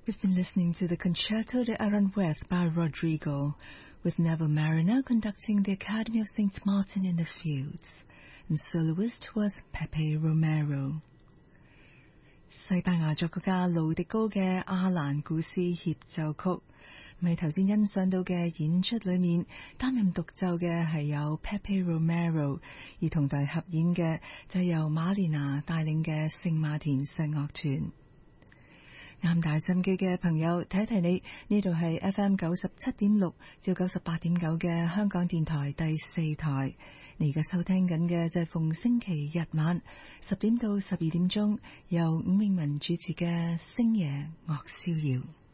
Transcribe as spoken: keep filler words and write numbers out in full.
We've been listening to the Concerto de Aranjuez by Rodrigo, with Neville Marriner conducting the Academy of Saint Martin in the Fields, and soloist was Pepe Romero. 西班牙作曲家盧迪高嘅阿蘭古斯協奏曲，咪頭先欣賞到嘅演出裏面擔任獨奏嘅係有 Pepe Romero， 而同台合演嘅就係由馬連娜帶領嘅聖馬田石樂團。啱大心機嘅朋友，提一提你，呢度係 F M 九十七點六至九十八點九嘅香港電台第四台。你而家收聽緊嘅就係逢星期日晚十點到十二點鐘，由伍詠文主持嘅星爺樂逍遙。